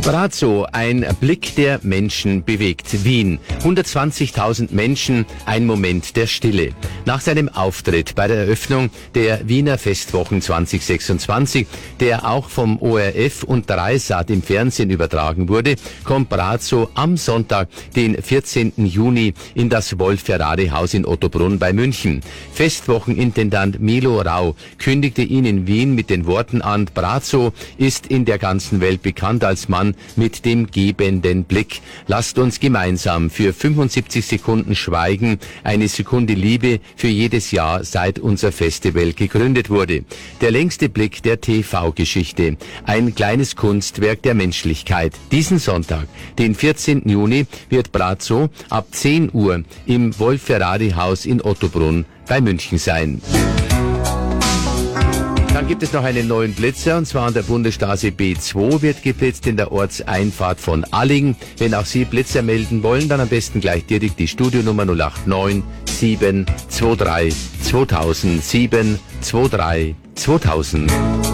Brazzo, ein Blick, der Menschen bewegt. Wien, 120.000 Menschen, ein Moment der Stille. Nach seinem Auftritt bei der Eröffnung der Wiener Festwochen 2026, der auch vom ORF und Dreisat im Fernsehen übertragen wurde, kommt Brazzo am Sonntag, den 14. Juni, in das Wolf-Ferrari-Haus in Ottobrunn bei München. Festwochenintendant Milo Rau kündigte ihn in Wien mit den Worten an: Brazzo ist in der ganzen Welt bekannt als Mann mit dem gebenden Blick. Lasst uns gemeinsam für 75 Sekunden schweigen, eine Sekunde Liebe für jedes Jahr, seit unser Festival gegründet wurde. Der längste Blick der TV-Geschichte. Ein kleines Kunstwerk der Menschlichkeit. Diesen Sonntag, den 14. Juni, wird Brazzo ab 10 Uhr im Wolf-Ferrari-Haus in Ottobrunn bei München sein. Dann gibt es noch einen neuen Blitzer, und zwar an der Bundesstraße B2 wird geblitzt in der Ortseinfahrt von Alling. Wenn auch Sie Blitzer melden wollen, dann am besten gleich direkt die Studionummer 089 723 2000 723 2000.